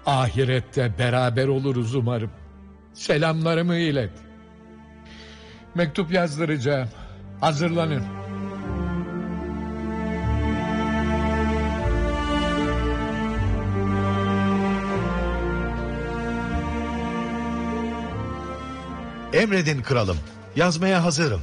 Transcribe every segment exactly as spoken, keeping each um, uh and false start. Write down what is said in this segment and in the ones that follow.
Ahirette beraber oluruz umarım. Selamlarımı ilet. Mektup yazdıracağım. Hazırlanın. Emredin kralım. Yazmaya hazırım.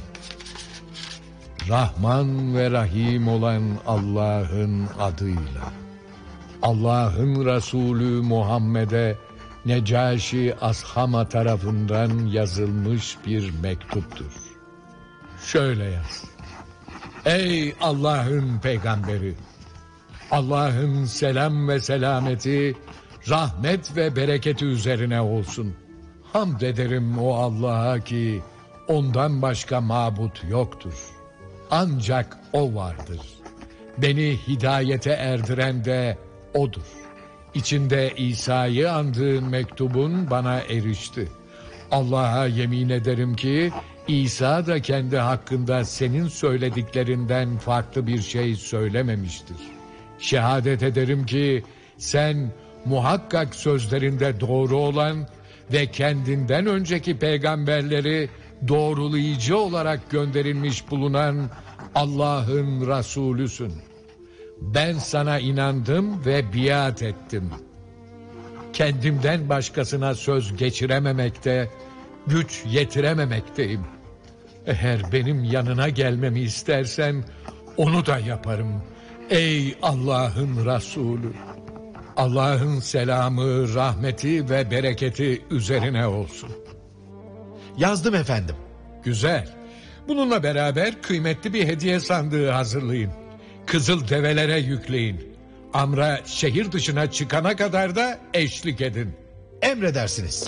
Rahman ve Rahim olan Allah'ın adıyla. Allah'ın Resulü Muhammed'e Necaşi Ashama tarafından yazılmış bir mektuptur. Şöyle yaz. Ey Allah'ın peygamberi! Allah'ın selam ve selameti, rahmet ve bereketi üzerine olsun. Hamd ederim o Allah'a ki ondan başka mabut yoktur. Ancak o vardır. Beni hidayete erdiren de odur. İçinde İsa'yı andığın mektubun bana erişti. Allah'a yemin ederim ki İsa da kendi hakkında senin söylediklerinden farklı bir şey söylememiştir. Şehadet ederim ki sen muhakkak sözlerinde doğru olan ve kendinden önceki peygamberleri doğrulayıcı olarak gönderilmiş bulunan Allah'ın Resulüsün. Ben sana inandım ve biat ettim. Kendimden başkasına söz geçirememekte, güç yetirememekteyim. Eğer benim yanına gelmemi istersen onu da yaparım. Ey Allah'ın Resulü! Allah'ın selamı, rahmeti ve bereketi üzerine olsun. Yazdım efendim. Güzel. Bununla beraber kıymetli bir hediye sandığı hazırlayın. Kızıl develere yükleyin. Amr'a şehir dışına çıkana kadar da eşlik edin. Emredersiniz.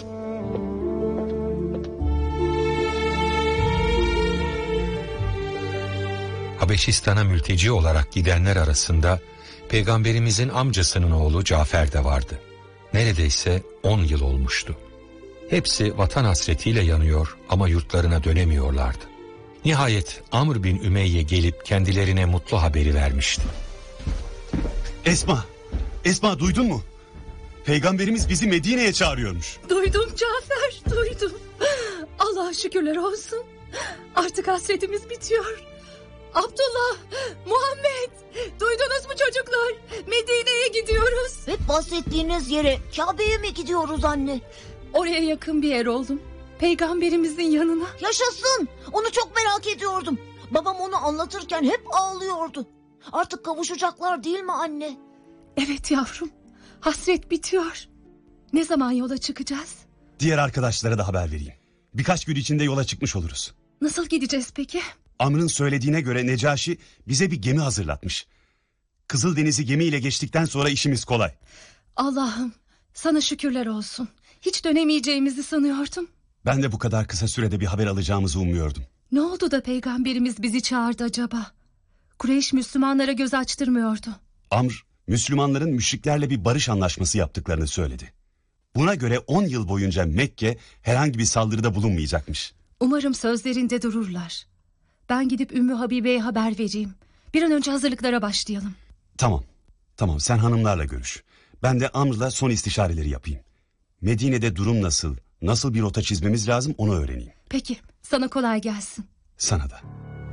Habeşistan'a mülteci olarak gidenler arasında Peygamberimizin amcasının oğlu Cafer de vardı. Neredeyse on yıl olmuştu. Hepsi vatan hasretiyle yanıyor ama yurtlarına dönemiyorlardı. Nihayet Amr bin Ümeyye gelip kendilerine mutlu haberi vermişti. Esma, Esma duydun mu? Peygamberimiz bizi Medine'ye çağırıyormuş. Duydum Cafer, duydum. Allah'a şükürler olsun. Artık hasretimiz bitiyor. Abdullah, Muhammed, duydunuz mu çocuklar? Medine'ye gidiyoruz. Hep bahsettiğiniz yere, Kabe'ye mi gidiyoruz anne? Oraya yakın bir yer oldum. Peygamberimizin yanına. Yaşasın. Onu çok merak ediyordum. Babam onu anlatırken hep ağlıyordu. Artık kavuşacaklar değil mi anne? Evet yavrum. Hasret bitiyor. Ne zaman yola çıkacağız? Diğer arkadaşlara da haber vereyim. Birkaç gün içinde yola çıkmış oluruz. Nasıl gideceğiz peki? Amr'ın söylediğine göre Necaşi bize bir gemi hazırlatmış. Kızıldeniz'i gemiyle geçtikten sonra işimiz kolay. Allah'ım sana şükürler olsun. Hiç dönemeyeceğimizi sanıyordum. Ben de bu kadar kısa sürede bir haber alacağımızı ummuyordum. Ne oldu da peygamberimiz bizi çağırdı acaba? Kureyş Müslümanlara göz açtırmıyordu. Amr, Müslümanların müşriklerle bir barış anlaşması yaptıklarını söyledi. Buna göre on yıl boyunca Mekke herhangi bir saldırıda bulunmayacakmış. Umarım sözlerinde dururlar. Ben gidip Ümmü Habibe'ye haber vereyim. Bir an önce hazırlıklara başlayalım. Tamam, tamam sen hanımlarla görüş. Ben de Amr'la son istişareleri yapayım. Medine'de durum nasıl, nasıl bir rota çizmemiz lazım onu öğreneyim. Peki, sana kolay gelsin. Sana da.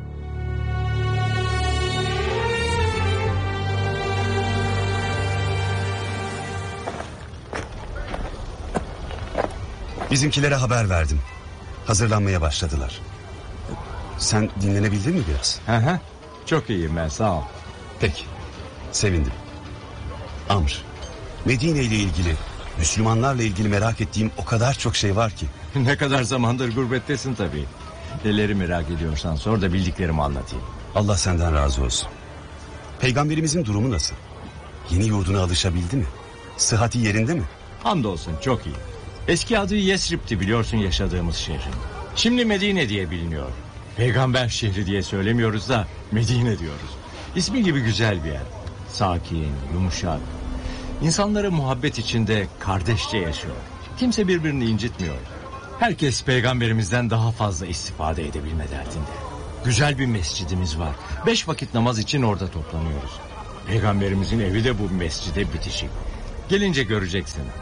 Bizimkilere haber verdim. Hazırlanmaya başladılar. Sen dinlenebildin mi biraz? Hı hı. Çok iyiyim ben, sağ ol. Peki. Sevindim. Amr, Medine ile ilgili, Müslümanlarla ilgili merak ettiğim o kadar çok şey var ki. Ne kadar zamandır gurbettesin tabii. Neleri merak ediyorsan sor da bildiklerimi anlatayım. Allah senden razı olsun. Peygamberimizin durumu nasıl? Yeni yurduna alışabildi mi? Sıhhati yerinde mi? Hamdolsun çok iyi. Eski adı Yesrib'ti biliyorsun yaşadığımız şehrin. Şimdi Medine diye biliniyor. Peygamber şehri diye söylemiyoruz da Medine diyoruz. İsmi gibi güzel bir yer. Sakin, yumuşak. İnsanları muhabbet içinde kardeşçe yaşıyor. Kimse birbirini incitmiyor. Herkes peygamberimizden daha fazla istifade edebilme derdinde. Güzel bir mescidimiz var. Beş vakit namaz için orada toplanıyoruz. Peygamberimizin evi de bu mescide bitişik. Gelince göreceksin.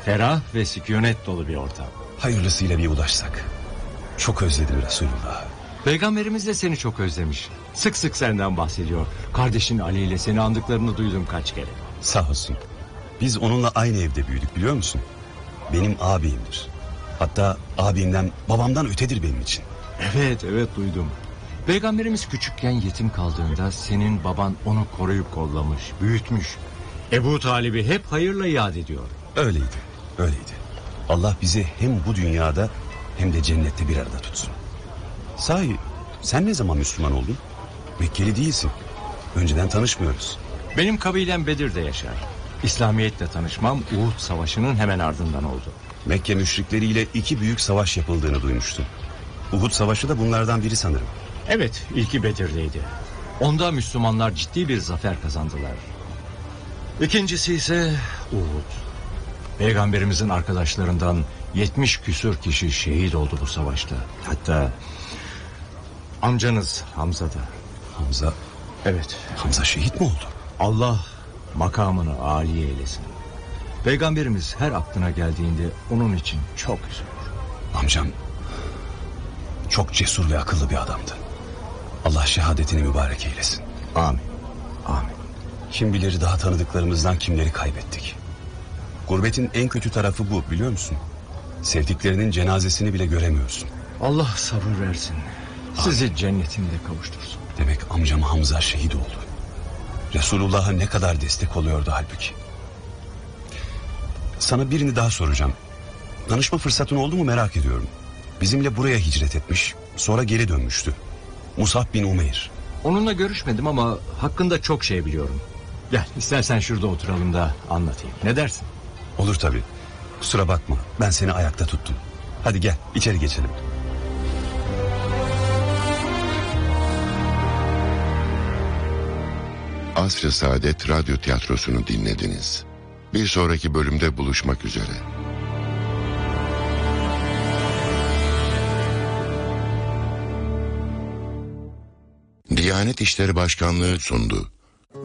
Ferah ve sükunet dolu bir ortam. Hayırlısıyla bir ulaşsak. Çok özledim Resulullah. Peygamberimiz de seni çok özlemiş. Sık sık senden bahsediyor. Kardeşin Ali ile seni andıklarını duydum kaç kere. Sağ olsun. Biz onunla aynı evde büyüdük biliyor musun? Benim ağabeyimdir. Hatta abimden, babamdan ötedir benim için. Evet evet duydum. Peygamberimiz küçükken yetim kaldığında senin baban onu koruyup kollamış, büyütmüş. Ebu Talib'i hep hayırla yad ediyor. Öyleydi, öyleydi. Allah bizi hem bu dünyada hem de cennette bir arada tutsun. Sahi sen ne zaman Müslüman oldun? Mekkeli değilsin. Önceden tanışmıyoruz. Benim kabilem Bedir'de yaşar. İslamiyetle tanışmam Uhud Savaşı'nın hemen ardından oldu. Mekke müşrikleriyle iki büyük savaş yapıldığını duymuştum. Uhud Savaşı da bunlardan biri sanırım. Evet, ilki Bedir'deydi. Onda Müslümanlar ciddi bir zafer kazandılar. İkincisi ise Uhud. Peygamberimizin arkadaşlarından yetmiş küsur kişi şehit oldu bu savaşta. Hatta amcanız Hamza da. Hamza, Evet. Hamza şehit mi oldu? Allah makamını âli eylesin. Peygamberimiz her aklına geldiğinde onun için çok üzülür. Amcam çok cesur ve akıllı bir adamdı. Allah şehadetini mübarek eylesin. Amin. Amin. Kim bilir daha tanıdıklarımızdan kimleri kaybettik. Gurbetin en kötü tarafı bu biliyor musun? Sevdiklerinin cenazesini bile göremiyorsun. Allah sabır versin. Sizi cennetinde kavuştursun. Demek amcam Hamza şehit oldu. Resulullah'a ne kadar destek oluyordu halbuki. Sana birini daha soracağım. Tanışma fırsatın oldu mu merak ediyorum. Bizimle buraya hicret etmiş, sonra geri dönmüştü. Musab bin Umeyr. Onunla görüşmedim ama hakkında çok şey biliyorum. Gel istersen şurada oturalım da anlatayım. Ne dersin? Olur tabii. Kusura bakma ben seni ayakta tuttum. Hadi gel içeri geçelim. Asr-ı Saadet Radyo Tiyatrosu'nu dinlediniz. Bir sonraki bölümde buluşmak üzere. Diyanet İşleri Başkanlığı sundu.